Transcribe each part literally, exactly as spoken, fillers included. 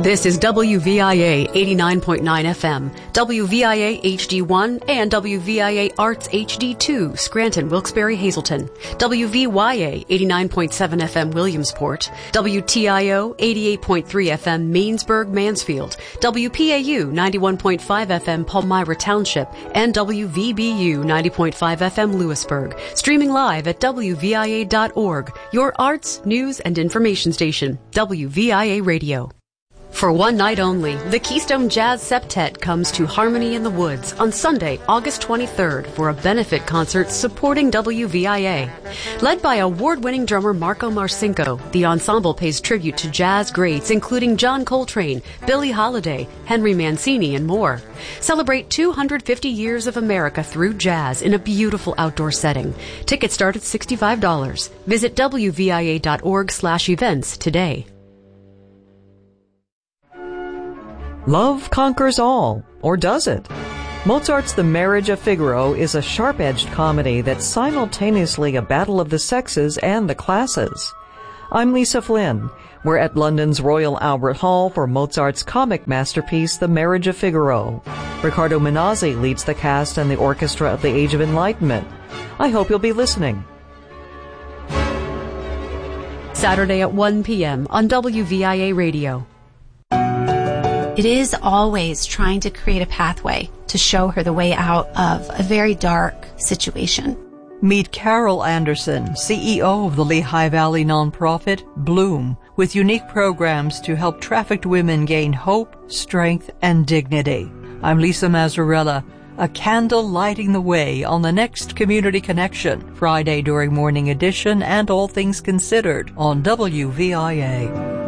This is W V I A eighty-nine point nine F M, W V I A H D one, and W V I A Arts H D two, Scranton, Wilkes-Barre, Hazleton, W V Y A eighty-nine point seven F M, Williamsport, W T I O eighty-eight point three F M, Mainsburg, Mansfield, W P A U ninety-one point five F M, Palmyra Township, and W V B U ninety point five F M, Lewisburg. Streaming live at W V I A dot org, your arts, news, and information station, W V I A Radio. For one night only, the Keystone Jazz Septet comes to Harmony in the Woods on Sunday, August twenty-third for a benefit concert supporting W V I A. Led by award-winning drummer Marco Marcinko, the ensemble pays tribute to jazz greats including John Coltrane, Billie Holiday, Henry Mancini, and more. Celebrate two hundred fifty years of America through jazz in a beautiful outdoor setting. Tickets start at sixty-five dollars. Visit W V I A dot org slash events today. Love conquers all, or does it? Mozart's The Marriage of Figaro is a sharp-edged comedy that's simultaneously a battle of the sexes and the classes. I'm Lisa Flynn. We're at London's Royal Albert Hall for Mozart's comic masterpiece, The Marriage of Figaro. Riccardo Minazzi leads the cast and the orchestra of the Age of Enlightenment. I hope you'll be listening. Saturday at one p.m. on W V I A Radio. It is always trying to create a pathway to show her the way out of a very dark situation. Meet Carol Anderson, C E O of the Lehigh Valley nonprofit Bloom, with unique programs to help trafficked women gain hope, strength, and dignity. I'm Lisa Mazzarella, a candle lighting the way on the next Community Connection, Friday during Morning Edition and All Things Considered on W V I A.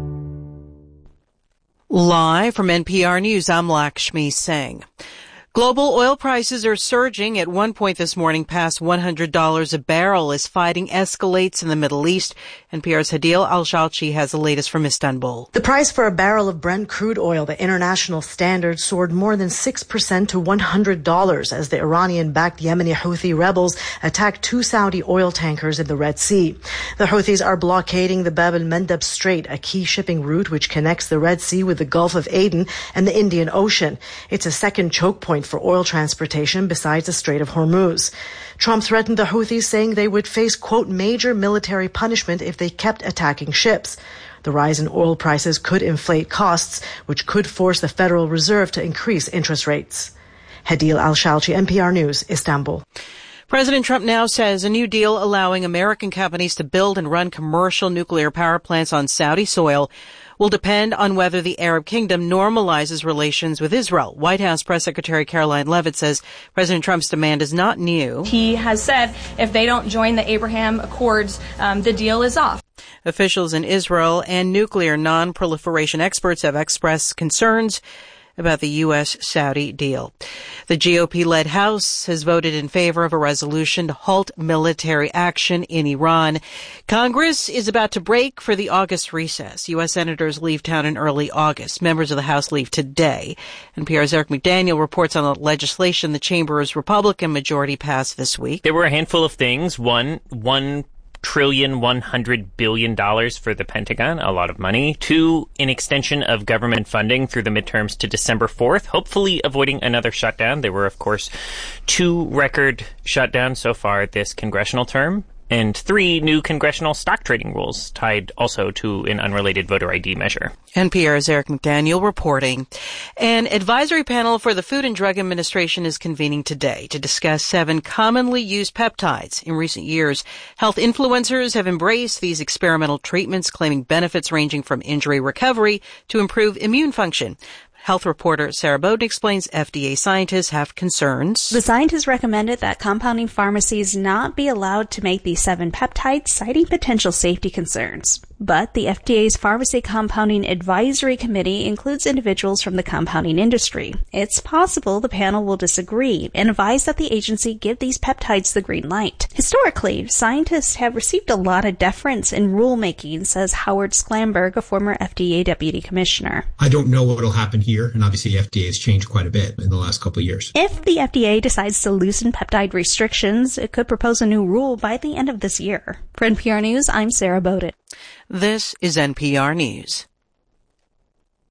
Live from N P R News, I'm Lakshmi Singh. Global oil prices are surging at one point this morning past one hundred dollars a barrel as fighting escalates in the Middle East. N P R's Hadil Al-Shalchi has the latest from Istanbul. The price for a barrel of Brent crude oil, the international standard, soared more than six percent to one hundred dollars as the Iranian-backed Yemeni Houthi rebels attacked two Saudi oil tankers in the Red Sea. The Houthis are blockading the Bab el-Mandeb Strait, a key shipping route which connects the Red Sea with the Gulf of Aden and the Indian Ocean. It's a second choke point for oil transportation besides the Strait of Hormuz. Trump threatened the Houthis, saying they would face, quote, major military punishment if they kept attacking ships. The rise in oil prices could inflate costs, which could force the Federal Reserve to increase interest rates. Hadil Al-Shalchi, N P R News, Istanbul. President Trump now says a new deal allowing American companies to build and run commercial nuclear power plants on Saudi soil will depend on whether the Arab kingdom normalizes relations with Israel. White House Press Secretary Caroline Leavitt says President Trump's demand is not new. He has said if they don't join the Abraham Accords, um, the deal is off. Officials in Israel and nuclear non-proliferation experts have expressed concerns about the U S Saudi deal. The G O P-led House has voted in favor of a resolution to halt military action in Iran. Congress is about to break for the August recess. U S senators leave town in early August. Members of the House leave today. N P R's Eric McDaniel reports on the legislation the chamber's Republican majority passed this week. There were a handful of things. One, one trillion one hundred billion dollars for the Pentagon, a lot of money. Two, an extension of government funding through the midterms to December fourth, hopefully avoiding another shutdown. There were, of course, two record shutdowns so far this congressional term. And three, new congressional stock trading rules tied also to an unrelated voter I D measure. N P R's Eric McDaniel reporting. An advisory panel for the Food and Drug Administration is convening today to discuss seven commonly used peptides. In recent years, health influencers have embraced these experimental treatments, claiming benefits ranging from injury recovery to improve immune function. Health reporter Sarah Bowden explains F D A scientists have concerns. The scientists recommended that compounding pharmacies not be allowed to make these seven peptides, citing potential safety concerns. But the F D A's Pharmacy Compounding Advisory Committee includes individuals from the compounding industry. It's possible the panel will disagree and advise that the agency give these peptides the green light. Historically, scientists have received a lot of deference in rulemaking, says Howard Sklamberg, a former F D A deputy commissioner. I don't know what will happen here, and obviously F D A has changed quite a bit in the last couple of years. If the F D A decides to loosen peptide restrictions, it could propose a new rule by the end of this year. For N P R News, I'm Sarah Bowden. This is N P R News.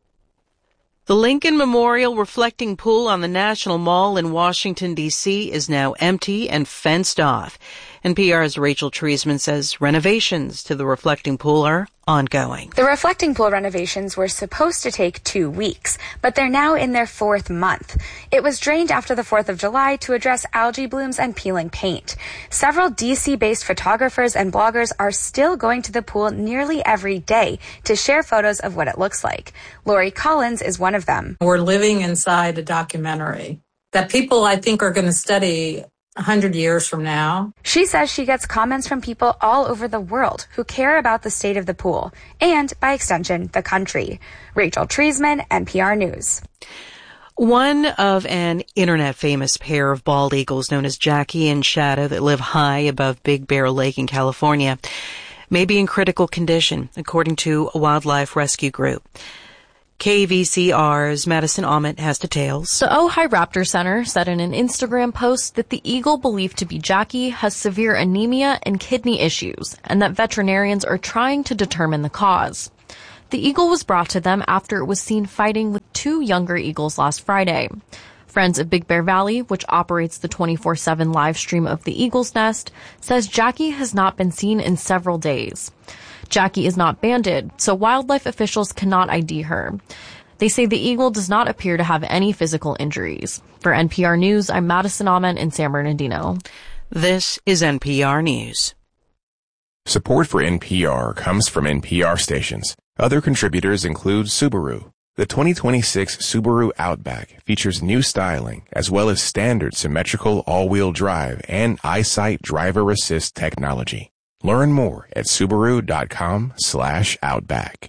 The Lincoln Memorial Reflecting Pool on the National Mall in Washington, D C is now empty and fenced off. N P R's Rachel Treisman says renovations to the reflecting pool are ongoing. The reflecting pool renovations were supposed to take two weeks, but they're now in their fourth month. It was drained after the fourth of July to address algae blooms and peeling paint. Several D C-based photographers and bloggers are still going to the pool nearly every day to share photos of what it looks like. Lori Collins is one of them. We're living inside a documentary that people, I think, are going to study a hundred years from now. She says she gets comments from people all over the world who care about the state of the pool and, by extension, the country. Rachel Treisman, N P R News. One of an internet-famous pair of bald eagles known as Jackie and Shadow that live high above Big Bear Lake in California may be in critical condition, according to a wildlife rescue group. K V C R's Madison Ahmet has details. The Ojai Raptor Center said in an Instagram post that the eagle believed to be Jackie has severe anemia and kidney issues, and that veterinarians are trying to determine the cause. The eagle was brought to them after it was seen fighting with two younger eagles last Friday. Friends of Big Bear Valley, which operates the twenty-four seven live stream of the eagle's nest, says Jackie has not been seen in several days. Jackie is not banded, so wildlife officials cannot I D her. They say the eagle does not appear to have any physical injuries. For N P R News, I'm Madison Ahman in San Bernardino. This is N P R News. Support for N P R comes from N P R stations. Other contributors include Subaru. The twenty twenty-six Subaru Outback features new styling as well as standard symmetrical all-wheel drive and EyeSight driver assist technology. Learn more at Subaru.com slash Outback.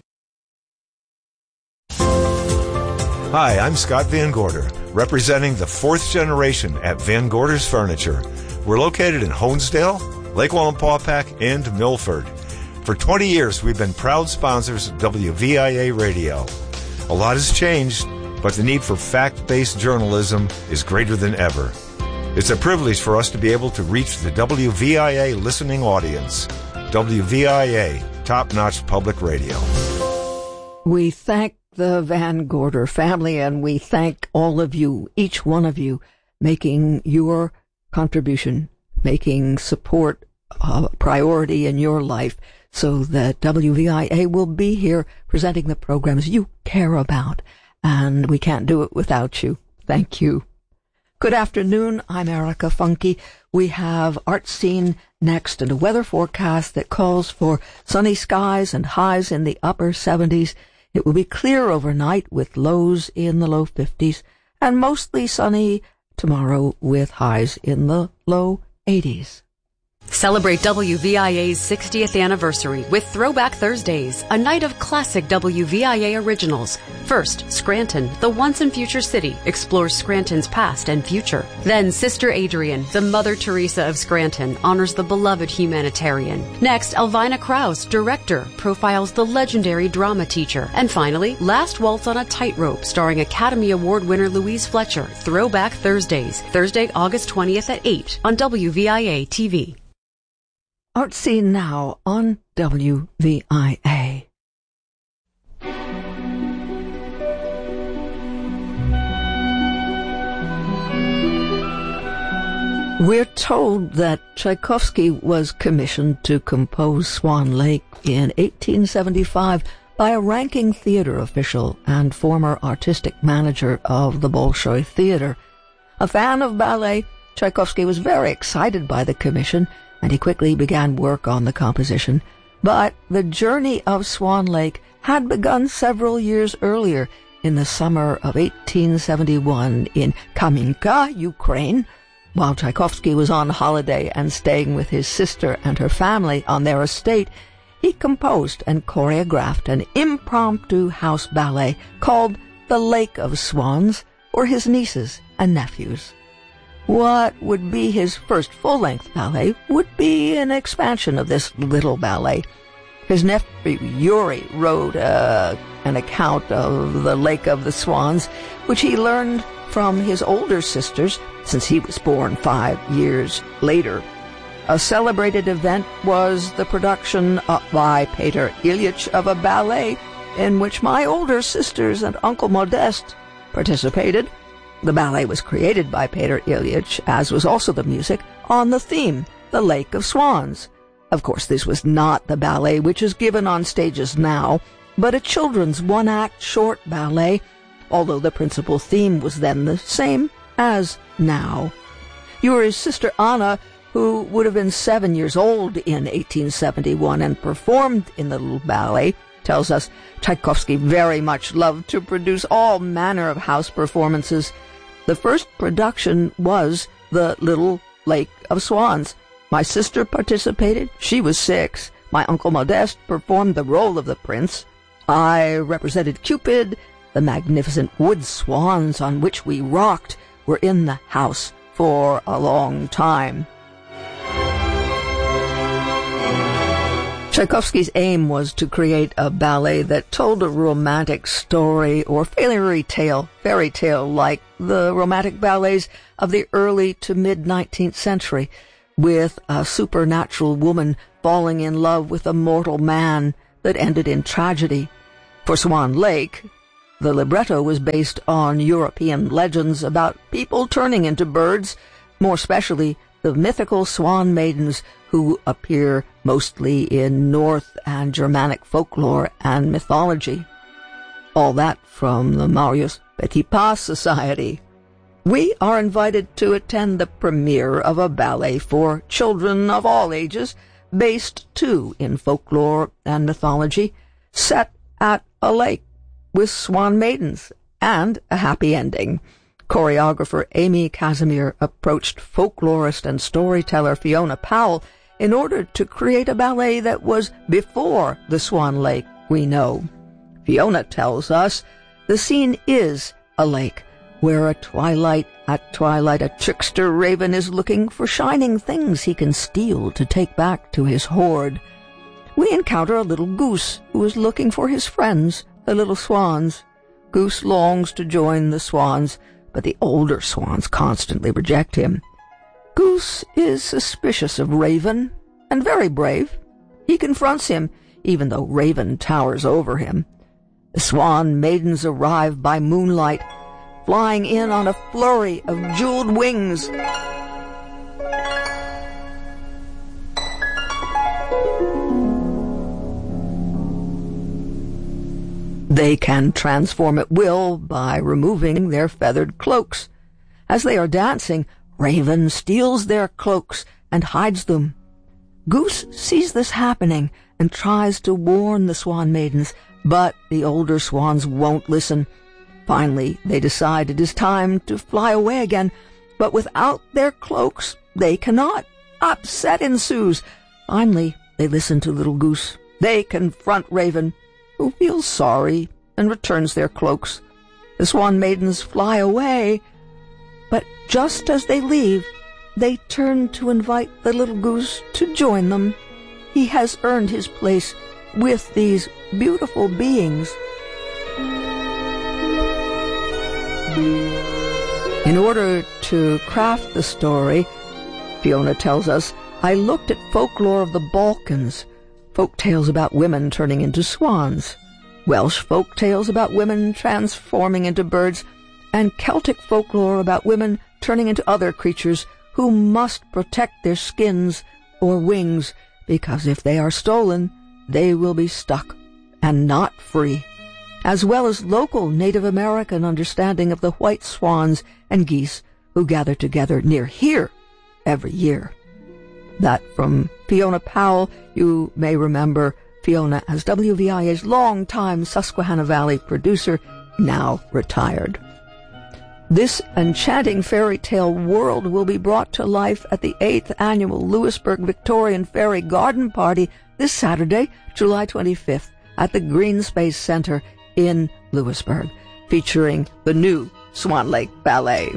Hi, I'm Scott Van Gorder, representing the fourth generation at Van Gorder's Furniture. We're located in Honesdale, Lake Wallenpaupack, and Milford. For twenty years, we've been proud sponsors of W V I A Radio. A lot has changed, but the need for fact-based journalism is greater than ever. It's a privilege for us to be able to reach the W V I A listening audience. W V I A, top-notch public radio. We thank the Van Gorder family, and we thank all of you, each one of you, making your contribution, making support a priority in your life so that W V I A will be here presenting the programs you care about, and we can't do it without you. Thank you. Good afternoon, I'm Erica Funke. We have Art Scene next and a weather forecast that calls for sunny skies and highs in the upper seventies. It will be clear overnight with lows in the low fifties and mostly sunny tomorrow with highs in the low eighties. Celebrate W V I A's sixtieth anniversary with Throwback Thursdays, a night of classic W V I A originals. First, Scranton, the once and future city, explores Scranton's past and future. Then, Sister Adrian, the Mother Teresa of Scranton, honors the beloved humanitarian. Next, Elvina Krause, director, profiles the legendary drama teacher. And finally, Last Waltz on a Tightrope, starring Academy Award winner Louise Fletcher. Throwback Thursdays, Thursday, August twentieth at eight on W V I A T V. Art Scene now on W V I A. We're told that Tchaikovsky was commissioned to compose Swan Lake in eighteen seventy-five by a ranking theater official and former artistic manager of the Bolshoi Theater. A fan of ballet, Tchaikovsky was very excited by the commission, and he quickly began work on the composition. But the journey of Swan Lake had begun several years earlier, in the summer of eighteen seventy-one in Kamynka, Ukraine. While Tchaikovsky was on holiday and staying with his sister and her family on their estate, he composed and choreographed an impromptu house ballet called The Lake of Swans for his nieces and nephews. What would be his first full-length ballet would be an expansion of this little ballet. His nephew Yuri wrote uh, an account of the Lake of the Swans, which he learned from his older sisters, since he was born five years later. A celebrated event was the production uh, by Peter Ilyich of a ballet in which my older sisters and Uncle Modeste participated. The ballet was created by Peter Ilyich, as was also the music, on the theme, The Lake of Swans. Of course, this was not the ballet which is given on stages now, but a children's one-act short ballet, although the principal theme was then the same as now. Yuri's sister Anna, who would have been seven years old in eighteen seventy-one and performed in the little ballet, tells us Tchaikovsky very much loved to produce all manner of house performances. The first production was The Little Lake of Swans. My sister participated. She was six. My Uncle Modeste performed the role of the prince. I represented Cupid. The magnificent wood swans on which we rocked were in the house for a long time. Tchaikovsky's aim was to create a ballet that told a romantic story or fairy tale, fairy tale like the romantic ballets of the early to mid-nineteenth century, with a supernatural woman falling in love with a mortal man that ended in tragedy. For Swan Lake, the libretto was based on European legends about people turning into birds, more especially the mythical swan maidens who appear mostly in North and Germanic folklore and mythology. All that from the Marius Petipa Society. We are invited to attend the premiere of a ballet for children of all ages, based too in folklore and mythology, set at a lake with swan maidens and a happy ending. Choreographer Amy Casimir approached folklorist and storyteller Fiona Powell in order to create a ballet that was before the Swan Lake we know. Fiona tells us the scene is a lake, where at twilight, at twilight a trickster raven is looking for shining things he can steal to take back to his hoard. We encounter a little goose who is looking for his friends, the little swans. Goose longs to join the swans, but the older swans constantly reject him. Goose is suspicious of Raven, and very brave. He confronts him, even though Raven towers over him. The swan maidens arrive by moonlight, flying in on a flurry of jeweled wings. They can transform at will by removing their feathered cloaks. As they are dancing, Raven steals their cloaks and hides them. Goose sees this happening and tries to warn the swan maidens, but the older swans won't listen. Finally, they decide it is time to fly away again, but without their cloaks, they cannot. Upset ensues. Finally, they listen to Little Goose. They confront Raven, who feels sorry and returns their cloaks. The swan maidens fly away, but just as they leave, they turn to invite the little goose to join them. He has earned his place with these beautiful beings. In order to craft the story, Fiona tells us, I looked at folklore of the Balkans, folk tales about women turning into swans, Welsh folk tales about women transforming into birds, and Celtic folklore about women turning into other creatures who must protect their skins or wings, because if they are stolen, they will be stuck and not free, as well as local Native American understanding of the white swans and geese who gather together near here every year. That from Fiona Powell. You may remember Fiona as W V I A's longtime Susquehanna Valley producer, now retired. This enchanting fairy tale world will be brought to life at the eighth Annual Lewisburg Victorian Fairy Garden Party this Saturday, July twenty-fifth, at the Green Space Center in Lewisburg, featuring the new Swan Lake Ballet.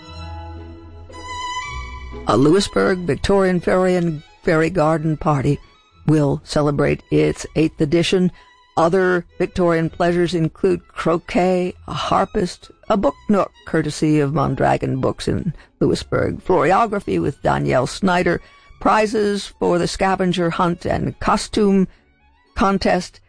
A Lewisburg Victorian Fairy and Fairy Garden Party will celebrate its eighth edition. Other Victorian pleasures include croquet, a harpist, a book nook courtesy of Mondragon Books in Lewisburg, florography with Danielle Snyder, prizes for the scavenger hunt and costume contest,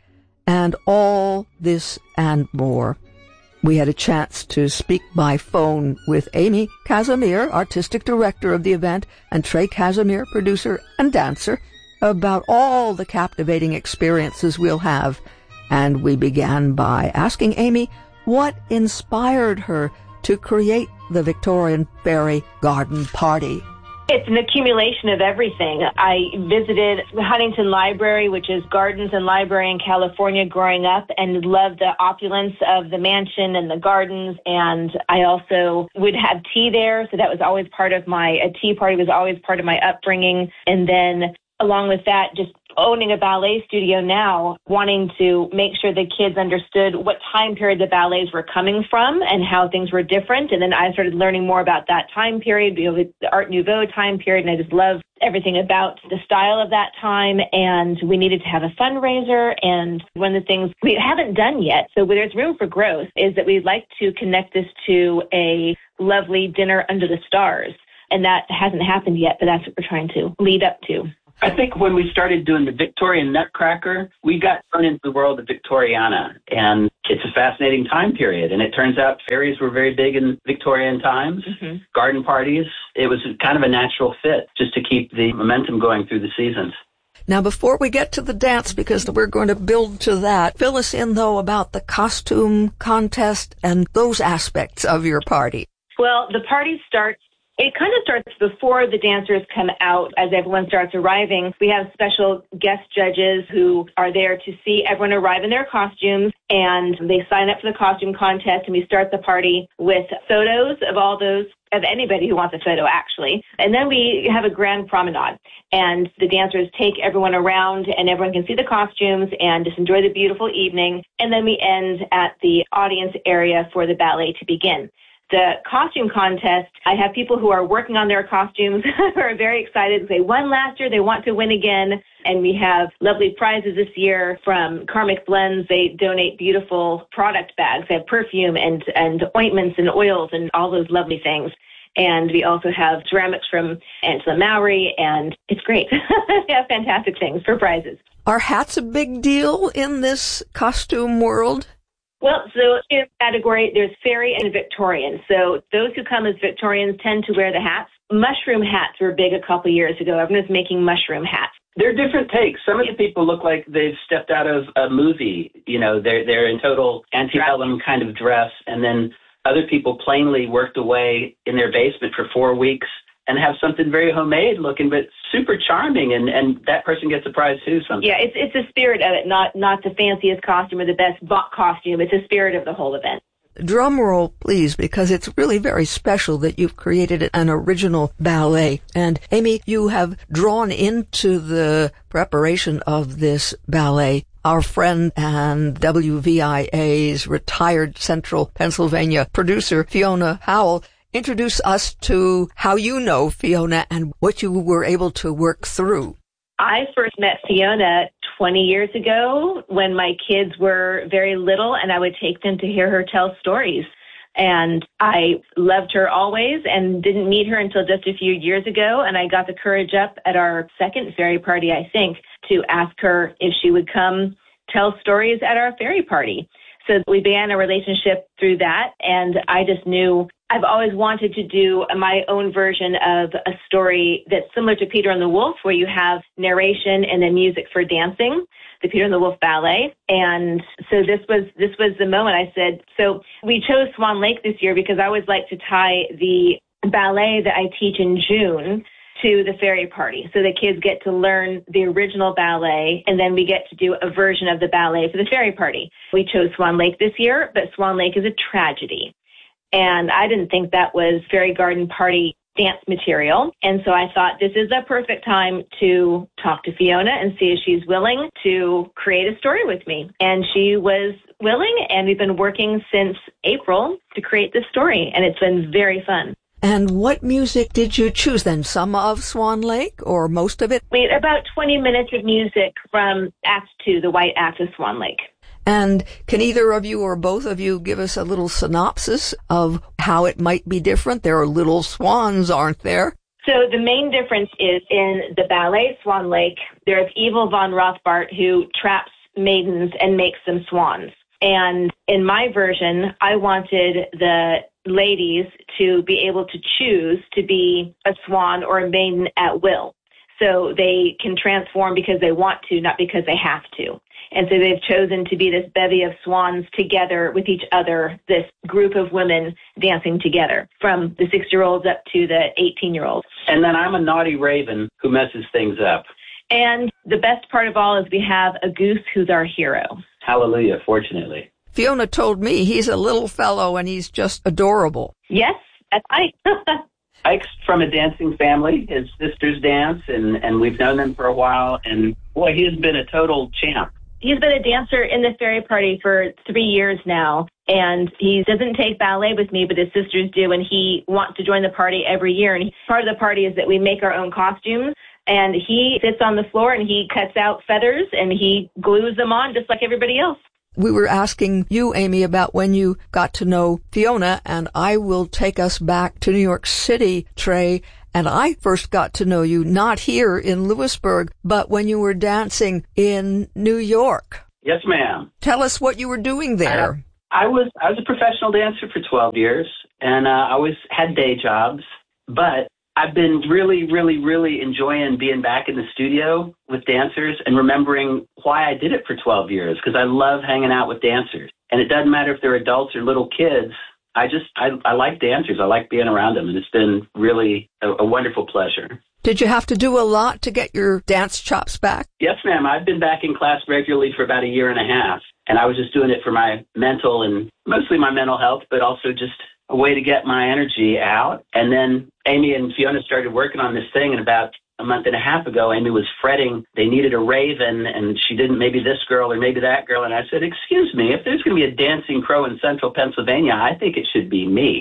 And all this and more. We had a chance to speak by phone with Amy Casimir, artistic director of the event, and Trey Casimir, producer and dancer, about all the captivating experiences we'll have. And we began by asking Amy what inspired her to create the Victorian Fairy Garden Party. It's an accumulation of everything. I visited the Huntington Library, which is gardens and library in California growing up, and loved the opulence of the mansion and the gardens. And I also would have tea there, so that was always part of my, a tea party was always part of my upbringing. And then along with that, just owning a ballet studio now, wanting to make sure the kids understood what time period the ballets were coming from and how things were different. And then I started learning more about that time period, you know, the Art Nouveau time period, and I just love everything about the style of that time. And we needed to have a fundraiser. And one of the things we haven't done yet, so there's room for growth, is that we'd like to connect this to a lovely dinner under the stars. And that hasn't happened yet, but that's what we're trying to lead up to. I think when we started doing the Victorian Nutcracker, we got thrown into the world of Victoriana, and it's a fascinating time period. And it turns out fairies were very big in Victorian times, mm-hmm. garden parties. It was kind of a natural fit just to keep the momentum going through the seasons. Now, before we get to the dance, because we're going to build to that, fill us in, though, about the costume contest and those aspects of your party. Well, the party starts It kind of starts before the dancers come out. As everyone starts arriving, we have special guest judges who are there to see everyone arrive in their costumes, and they sign up for the costume contest, and we start the party with photos of all those, of anybody who wants a photo, actually. And then we have a grand promenade, and the dancers take everyone around, and everyone can see the costumes and just enjoy the beautiful evening. And then we end at the audience area for the ballet to begin. The costume contest, I have people who are working on their costumes who are very excited. They won last year, they want to win again. And we have lovely prizes this year from Karmic Blends. They donate beautiful product bags. They have perfume and, and ointments and oils and all those lovely things. And we also have ceramics from Angela Mowry, and it's great. They have fantastic things for prizes. Are hats a big deal in this costume world? Well, so in category, there's fairy and Victorian. So those who come as Victorians tend to wear the hats. Mushroom hats were big a couple years ago. Everyone's making mushroom hats. They're different takes. Some of the people look like they've stepped out of a movie. You know, they're they're in total antebellum kind of dress. And then other people plainly worked away in their basement for four weeks and have something very homemade looking, but super charming, and, and that person gets a prize too sometimes. Yeah, it's it's the spirit of it, not not the fanciest costume or the best bought costume. It's the spirit of the whole event. Drum roll, please, because it's really very special that you've created an original ballet. And Amy, you have drawn into the preparation of this ballet our friend and W V I A's retired Central Pennsylvania producer, Fiona Howell. Introduce us to how you know Fiona and what you were able to work through. I first met Fiona twenty years ago when my kids were very little, and I would take them to hear her tell stories. And I loved her always and didn't meet her until just a few years ago. And I got the courage up at our second fairy party, I think, to ask her if she would come tell stories at our fairy party. So we began a relationship through that, and I just knew I've always wanted to do my own version of a story that's similar to Peter and the Wolf, where you have narration and then music for dancing, the Peter and the Wolf ballet. And so this was this was the moment I said, so we chose Swan Lake this year because I always like to tie the ballet that I teach in June to the fairy party. So the kids get to learn the original ballet, and then we get to do a version of the ballet for the fairy party. We chose Swan Lake this year, but Swan Lake is a tragedy. And I didn't think that was fairy garden party dance material. And so I thought this is the perfect time to talk to Fiona and see if she's willing to create a story with me. And she was willing, and we've been working since April to create this story, and it's been very fun. And what music did you choose then? Some of Swan Lake or most of it? We had about twenty minutes of music from Act Two, the White Act of Swan Lake. And can either of you or both of you give us a little synopsis of how it might be different? There are little swans, aren't there? So the main difference is in the ballet Swan Lake, there's Evil von Rothbart who traps maidens and makes them swans. And in my version, I wanted the ladies to be able to choose to be a swan or a maiden at will. So they can transform because they want to, not because they have to. And so they've chosen to be this bevy of swans together with each other, this group of women dancing together, from the six-year-olds up to the eighteen-year-olds. And then I'm a naughty raven who messes things up. And the best part of all is we have a goose who's our hero. Hallelujah, fortunately. Fiona told me he's a little fellow and he's just adorable. Yes, that's right. Ike's from a dancing family. His sisters dance, and, and we've known them for a while. And, boy, he has been a total champ. He's been a dancer in the fairy party for three years now, and he doesn't take ballet with me, but his sisters do, and he wants to join the party every year. And part of the party is that we make our own costumes, and he sits on the floor and he cuts out feathers and he glues them on just like everybody else. We were asking you, Amy, about when you got to know Fiona, and I will take us back to New York City, Trey. And I first got to know you not here in Lewisburg, but when you were dancing in New York. Yes, ma'am. Tell us what you were doing there. I, I was I was a professional dancer for twelve years, and uh, I always had day jobs. But I've been really, really, really enjoying being back in the studio with dancers and remembering why I did it for twelve years, because I love hanging out with dancers. And it doesn't matter if they're adults or little kids. I just, I, I like dancers. I like being around them, and it's been really a, a wonderful pleasure. Did you have to do a lot to get your dance chops back? Yes, ma'am. I've been back in class regularly for about a year and a half, and I was just doing it for my mental and mostly my mental health, but also just a way to get my energy out. And then Amy and Fiona started working on this thing, and about a month and a half ago, Amy was fretting. They needed a raven, and she didn't, maybe this girl or maybe that girl. And I said, excuse me, if there's going to be a dancing crow in central Pennsylvania, I think it should be me.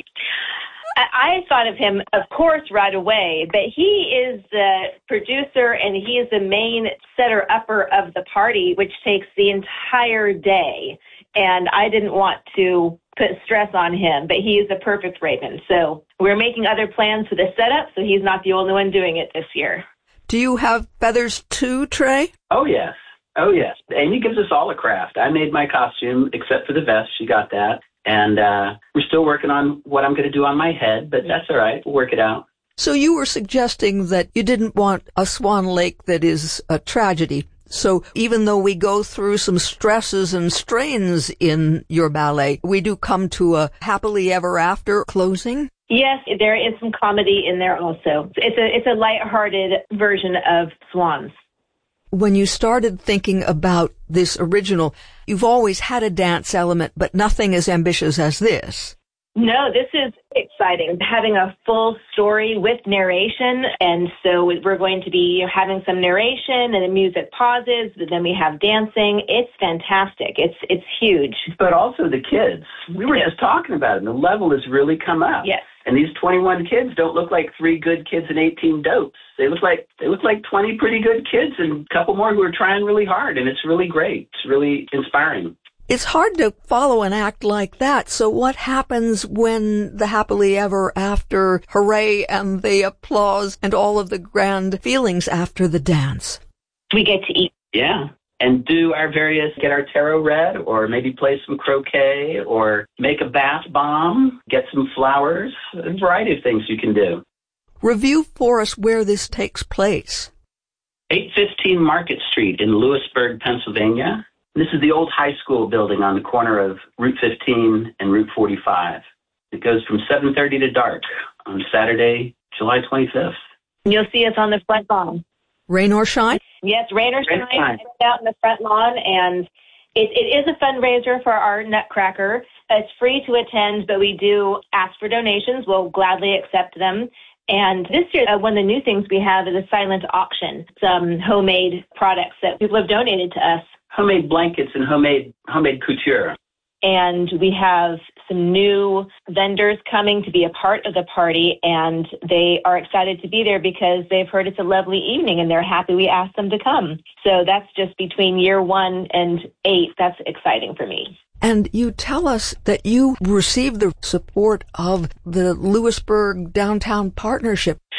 I thought of him, of course, right away, but he is the producer and he is the main setter-upper of the party, which takes the entire day. And I didn't want to put stress on him, but he is the perfect raven. So we're making other plans for the setup, so he's not the only one doing it this year. Do you have feathers too, Trey? Oh, yes. Oh, yes. Amy gives us all a craft. I made my costume, except for the vest. She got that. And uh, we're still working on what I'm going to do on my head, but that's all right. We'll work it out. So you were suggesting that you didn't want a Swan Lake that is a tragedy. So even though we go through some stresses and strains in your ballet, we do come to a happily ever after closing? Yes, there is some comedy in there also. It's a it's a lighthearted version of Swans. When you started thinking about this original, you've always had a dance element, but nothing as ambitious as this. No, this is exciting, having a full story with narration. And so we're going to be having some narration and the music pauses, but then we have dancing. It's fantastic. It's it's huge. But also the kids. We were just talking about it, and the level has really come up. Yes. And these twenty-one kids don't look like three good kids and eighteen dopes. They look like they look like twenty pretty good kids and a couple more who are trying really hard, and it's really great. It's really inspiring. It's hard to follow an act like that. So what happens when the happily ever after hooray and the applause and all of the grand feelings after the dance? We get to eat. Yeah. And do our various, get our tarot read, or maybe play some croquet, or make a bath bomb, get some flowers, a variety of things you can do. Review for us where this takes place. eight fifteen Market Street in Lewisburg, Pennsylvania. This is the old high school building on the corner of Route fifteen and Route forty-five. It goes from seven thirty to dark on Saturday, July twenty-fifth. You'll see us on the front lawn. Rain or shine? Yes, rain or shine. Rain out in the front lawn, and it, it is a fundraiser for our Nutcracker. It's free to attend, but we do ask for donations. We'll gladly accept them. And this year, uh, one of the new things we have is a silent auction, some homemade products that people have donated to us. Homemade blankets and homemade homemade couture. And we have some new vendors coming to be a part of the party, and they are excited to be there because they've heard it's a lovely evening, and they're happy we asked them to come. So that's just between year one and eight. That's exciting for me. And you tell us that you received the support of the Lewisburg Downtown Partnership. They've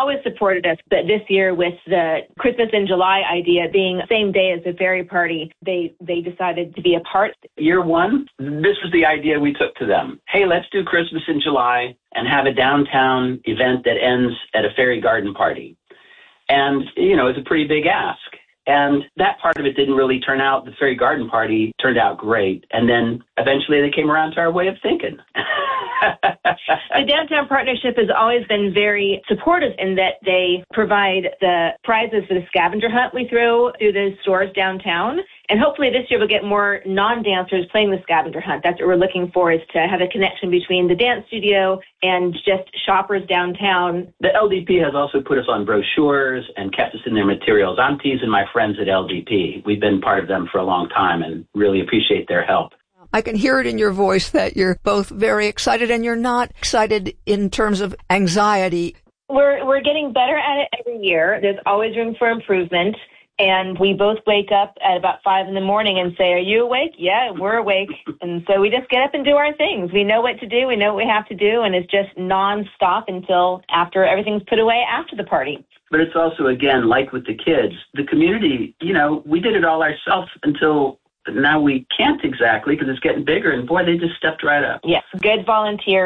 always supported us, but this year with the Christmas in July idea being the same day as the fairy party, they, they decided to be a part. Year one, this was the idea we took to them. Hey, let's do Christmas in July and have a downtown event that ends at a fairy garden party. And, you know, it's a pretty big ask. And that part of it didn't really turn out. The fairy garden party turned out great. And then eventually they came around to our way of thinking. The Downtown Partnership has always been very supportive in that they provide the prizes for the scavenger hunt we throw through the stores downtown. And hopefully this year we'll get more non-dancers playing the scavenger hunt. That's what we're looking for, is to have a connection between the dance studio and just shoppers downtown. The L D P has also put us on brochures and kept us in their materials. I'm teasing my friends at L D P. We've been part of them for a long time and really appreciate their help. I can hear it in your voice that you're both very excited, and you're not excited in terms of anxiety. We're we're getting better at it every year. There's always room for improvement. And we both wake up at about five in the morning and say, are you awake? Yeah, we're awake. And so we just get up and do our things. We know what to do. We know what we have to do. And it's just nonstop until after everything's put away after the party. But it's also, again, like with the kids, the community, you know, we did it all ourselves until now we can't exactly because it's getting bigger. And boy, they just stepped right up. Yes, good volunteers.